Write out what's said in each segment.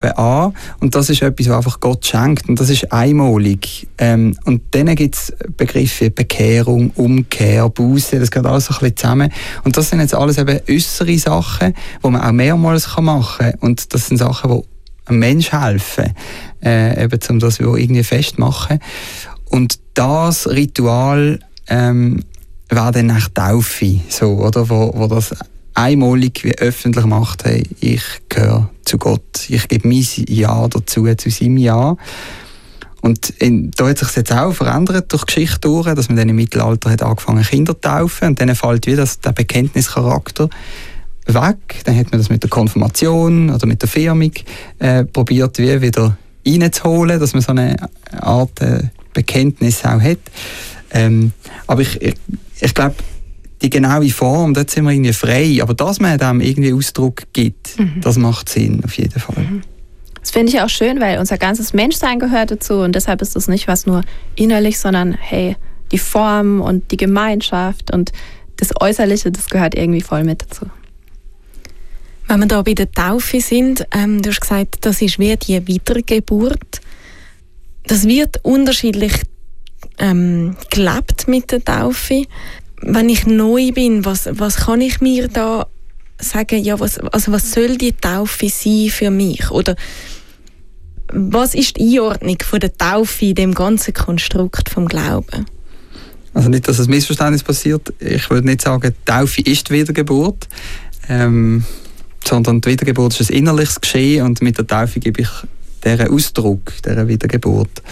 Taufe an und das ist etwas, was einfach Gott schenkt und das ist einmalig. Und dann gibt es Begriffe wie Bekehrung, Umkehr, Buße, das geht alles so ein bisschen zusammen. Und das sind jetzt alles eben äußere Sachen, die man auch mehrmals machen kann. Und das sind Sachen, die einem Menschen helfen, eben um das irgendwie festmachen. Und das Ritual wäre dann nach Taufe, so, oder? Wo das einmalig wie öffentlich macht, hey, ich gehöre zu Gott, ich gebe mein Ja dazu, zu seinem Ja. Und da hat sich jetzt auch verändert durch die Geschichte durch, dass man dann im Mittelalter hat angefangen Kinder zu taufen und dann fällt wieder der Bekenntnischarakter weg. Dann hat man das mit der Konfirmation oder mit der Firmung probiert, wie wieder reinzuholen, dass man so eine Art Bekenntnis auch hat. Aber ich glaube, die genaue Form, dort sind wir irgendwie frei. Aber dass man dem irgendwie Ausdruck gibt, das macht Sinn, auf jeden Fall. Das finde ich auch schön, weil unser ganzes Menschsein gehört dazu und deshalb ist es nicht was nur innerlich, sondern hey, die Form und die Gemeinschaft und das Äußerliche, das gehört irgendwie voll mit dazu. Wenn wir da bei der Taufe sind, du hast gesagt, das ist wie die Wiedergeburt. Das wird unterschiedlich gelebt mit der Taufe. Wenn ich neu bin, was kann ich mir da sagen, ja, was soll die Taufe sein für mich? Oder was ist die Einordnung von der Taufe in dem ganzen Konstrukt vom Glauben? Also nicht, dass ein Missverständnis passiert. Ich würde nicht sagen, die Taufe ist die Wiedergeburt, sondern die Wiedergeburt ist ein innerliches Geschehen und mit der Taufe gebe ich diesen Ausdruck, dieser Wiedergeburt.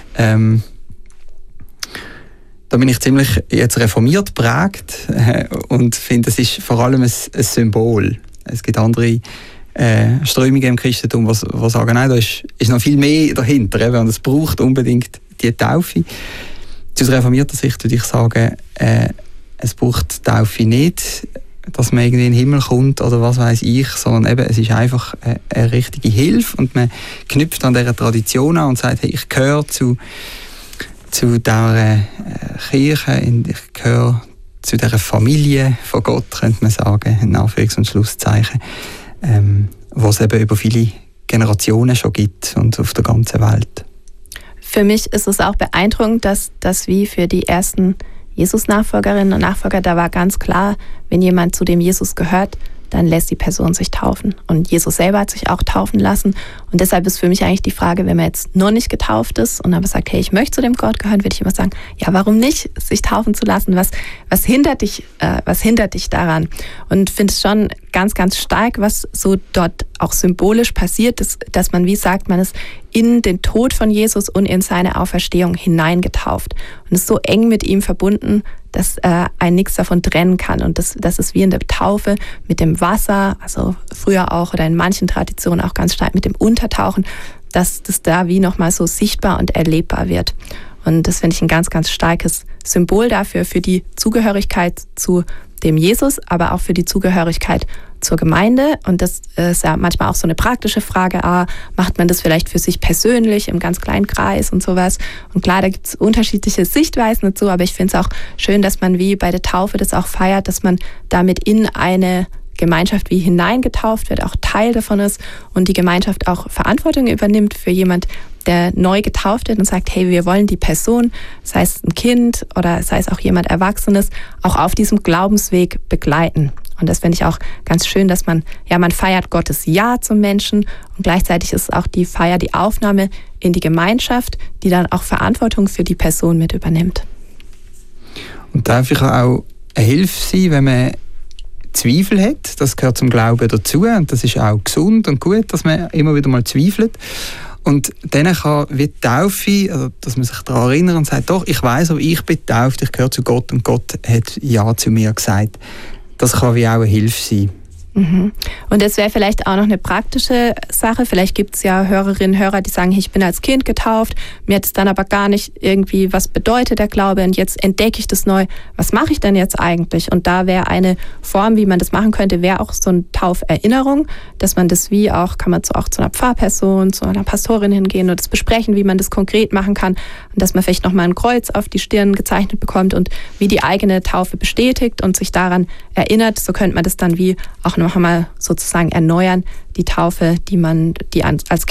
Da bin ich ziemlich jetzt reformiert geprägt und finde, es ist vor allem ein Symbol. Es gibt andere Strömungen im Christentum, die sagen, nein, da ist noch viel mehr dahinter. Eben, und es braucht unbedingt die Taufe. Aus reformierter Sicht würde ich sagen, es braucht die Taufe nicht, dass man irgendwie in den Himmel kommt oder was weiß ich, sondern eben, es ist einfach eine richtige Hilfe und man knüpft an dieser Tradition an und sagt, hey, ich gehöre zu dieser Kirche, ich gehöre zu dieser Familie von Gott, könnte man sagen, in Anführungs- und Schlusszeichen, wo es eben über viele Generationen schon gibt und auf der ganzen Welt. Für mich ist es auch beeindruckend, dass das wie für die ersten Jesus-Nachfolgerinnen und Nachfolger, da war ganz klar, wenn jemand zu dem Jesus gehört, dann lässt die Person sich taufen. Und Jesus selber hat sich auch taufen lassen. Und deshalb ist für mich eigentlich die Frage, wenn man jetzt noch nicht getauft ist und aber sagt, hey, ich möchte zu dem Gott gehören, würde ich immer sagen, ja, warum nicht, sich taufen zu lassen? Was hindert dich daran? Und finde es schon ganz, ganz stark, was so dort auch symbolisch passiert ist, dass man, wie sagt man es, in den Tod von Jesus und in seine Auferstehung hineingetauft. Und ist so eng mit ihm verbunden, dass ein nichts davon trennen kann. Und das ist wie in der Taufe mit dem Wasser, also früher auch oder in manchen Traditionen auch ganz stark mit dem Untertauchen, dass das da wie nochmal so sichtbar und erlebbar wird. Und das finde ich ein ganz, ganz starkes Symbol dafür, für die Zugehörigkeit zu dem Jesus, aber auch für die Zugehörigkeit zur Gemeinde. Und das ist ja manchmal auch so eine praktische Frage, macht man das vielleicht für sich persönlich im ganz kleinen Kreis und sowas. Und klar, da gibt es unterschiedliche Sichtweisen dazu, aber ich finde es auch schön, dass man wie bei der Taufe das auch feiert, dass man damit in eine Gemeinschaft wie hineingetauft wird, auch Teil davon ist und die Gemeinschaft auch Verantwortung übernimmt für jemand, der neu getauft wird und sagt, hey, wir wollen die Person, sei es ein Kind oder sei es auch jemand Erwachsenes, auch auf diesem Glaubensweg begleiten. Und das finde ich auch ganz schön, dass man feiert Gottes Ja zum Menschen und gleichzeitig ist auch die Feier, die Aufnahme in die Gemeinschaft, die dann auch Verantwortung für die Person mit übernimmt. Und darf ich auch eine Hilfe sein, wenn man Zweifel hat? Das gehört zum Glauben dazu und das ist auch gesund und gut, dass man immer wieder mal zweifelt. Und dann kann wie die Taufe, also dass man sich daran erinnert und sagt, doch, ich weiss, aber ich bin getauft, ich gehöre zu Gott und Gott hat Ja zu mir gesagt. Das kann wie auch eine Hilfe sein. Mhm. Und das wäre vielleicht auch noch eine praktische Sache. Vielleicht gibt es ja Hörerinnen und Hörer, die sagen, ich bin als Kind getauft, mir hat es dann aber gar nicht irgendwie, was bedeutet der Glaube und jetzt entdecke ich das neu. Was mache ich denn jetzt eigentlich? Und da wäre eine Form, wie man das machen könnte, wäre auch so eine Tauferinnerung, dass man das wie auch, kann man auch zu einer Pfarrperson, zu einer Pastorin hingehen und das besprechen, wie man das konkret machen kann und dass man vielleicht nochmal ein Kreuz auf die Stirn gezeichnet bekommt und wie die eigene Taufe bestätigt und sich daran erinnert. So könnte man das dann wie auch noch einmal sozusagen erneuern, die Taufe, die als